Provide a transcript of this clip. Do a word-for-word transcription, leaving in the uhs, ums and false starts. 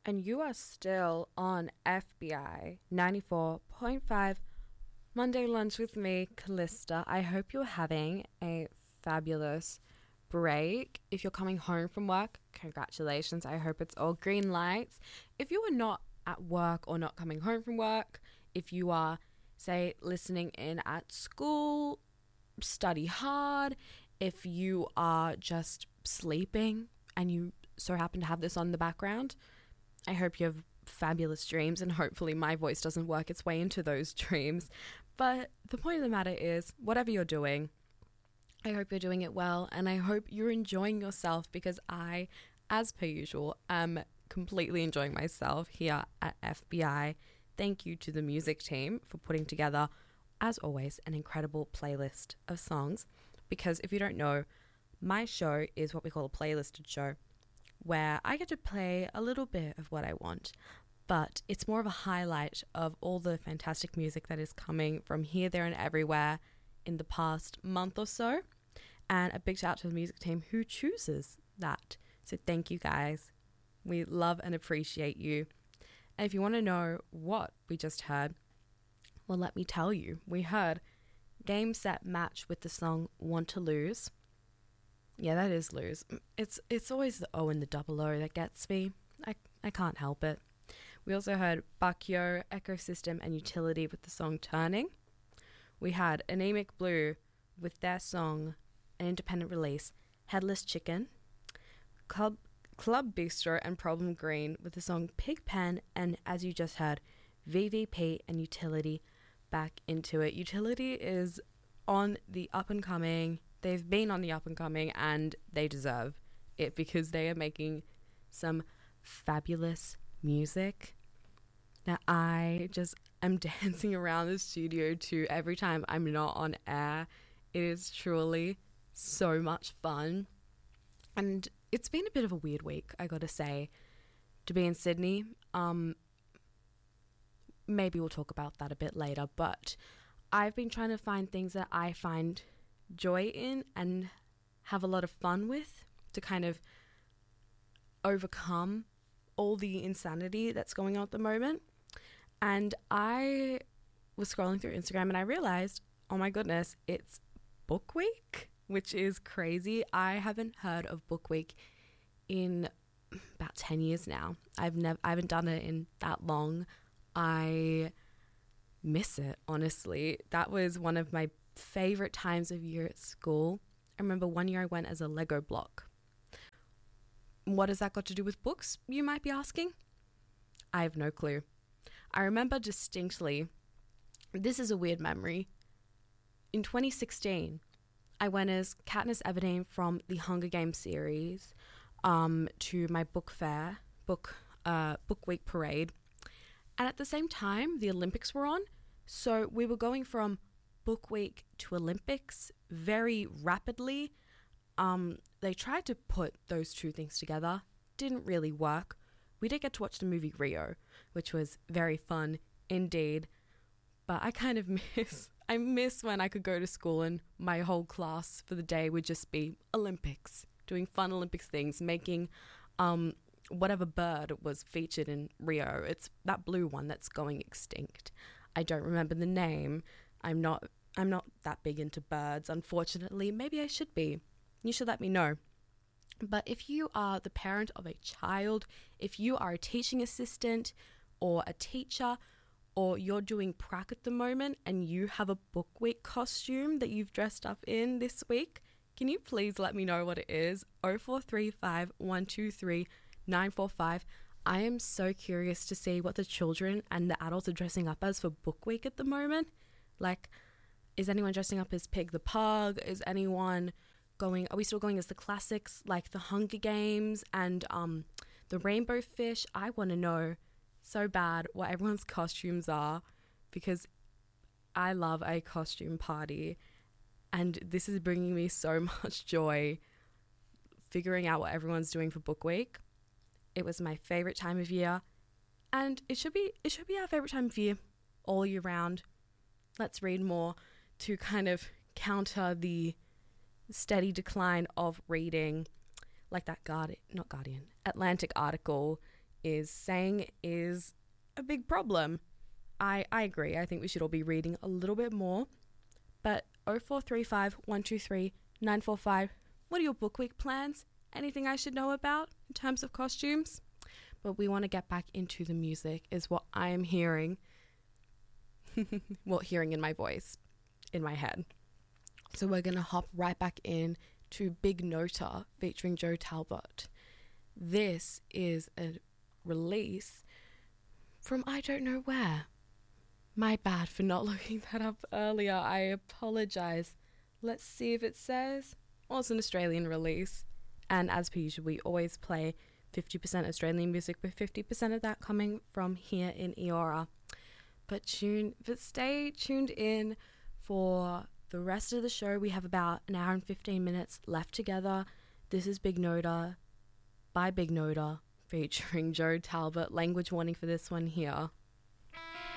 And you are still on F B I ninety-four point five Monday Lunch with me, Callista. I hope you're having a fabulous break. If you're coming home from work, congratulations. I hope it's all green lights. If you are not at work or not coming home from work, if you are, say, listening in at school, study hard. If you are just sleeping and you so happen to have this on the background, I hope you have fabulous dreams, and hopefully my voice doesn't work its way into those dreams. But the point of the matter is, whatever you're doing, I hope you're doing it well, and I hope you're enjoying yourself, because I, as per usual, am completely enjoying myself here at F B I. Thank you to the music team for putting together, as always, an incredible playlist of songs, because if you don't know, my show is what we call a playlisted show, where I get to play a little bit of what I want, but it's more of a highlight of all the fantastic music that is coming from here, there, and everywhere in the past month or so. And a big shout out to the music team who chooses that. So thank you guys. We love and appreciate you. And if you want to know what we just heard, well, let me tell you. We heard Game Set Match with the song Want to Lose. Yeah, that is lose. It's it's always the O and the double O that gets me. I, I can't help it. We also heard Bakyo, Ecosystem, and Utility with the song Turning. We had Anemic Blue with their song, an independent release, Headless Chicken. Club, Club Bistro and Problem Green with the song Pigpen, and as you just heard, V V P and Utility, Back Into It. Utility is on the up and coming. They've been on the up and coming, and they deserve it because they are making some fabulous music that I just am dancing around the studio to every time I'm not on air. It is truly so much fun. And it's been a bit of a weird week, I gotta say, to be in Sydney. Um, maybe we'll talk about that a bit later, but I've been trying to find things that I find joy in and have a lot of fun with to kind of overcome all the insanity that's going on at the moment. And I was scrolling through Instagram and I realized, oh my goodness, it's Book Week, which is crazy. I haven't heard of Book Week in about ten years now. I've never I haven't done it in that long. I miss it, honestly. That was one of my favorite times of year at school. I remember one year I went as a Lego block. What has that got to do with books, you might be asking? I have no clue. I remember distinctly, this is a weird memory, in twenty sixteen, I went as Katniss Everdeen from the Hunger Games series um, to my book fair, book, uh, book week parade. And at the same time, the Olympics were on. So we were going from Book Week to Olympics very rapidly. Um, they tried to put those two things together. Didn't really work. We did get to watch the movie Rio, which was very fun indeed. But I kind of miss, I miss when I could go to school and my whole class for the day would just be Olympics, doing fun Olympics things, making um, whatever bird was featured in Rio. It's that blue one that's going extinct. I don't remember the name. I'm not I'm not that big into birds, unfortunately. Maybe I should be. You should let me know. But if you are the parent of a child, if you are a teaching assistant or a teacher, or you're doing prac at the moment and you have a book week costume that you've dressed up in this week, can you please let me know what it is? oh four three five, one two three, nine four five. I am so curious to see what the children and the adults are dressing up as for book week at the moment. Like, is anyone dressing up as Pig the Pug? Is anyone going, are we still going as the classics like the Hunger Games and um, the Rainbow Fish? I want to know so bad what everyone's costumes are, because I love a costume party and this is bringing me so much joy figuring out what everyone's doing for book week. It was my favorite time of year, and it should be it should be our favorite time of year all year round. Let's read more to kind of counter the steady decline of reading, like that Guardian, not Guardian, Atlantic article is saying is a big problem. I, I agree. I think we should all be reading a little bit more. But oh four three five, one two three, nine four five, what are your book week plans? Anything I should know about in terms of costumes? But we want to get back into the music is what I am hearing. Well, hearing in my voice, in my head. So we're going to hop right back in to Big Nota featuring Joe Talbot. This is a release from I don't know where. My bad for not looking that up earlier. I apologize. Let's see if it says. Well, it's an Australian release. And as per usual, we always play fifty percent Australian music with fifty percent of that coming from here in Eora. But tune, but stay tuned in for the rest of the show. We have about an hour and fifteen minutes left together. This is Big Nota by Big Nota featuring Joe Talbot. Language warning for this one here.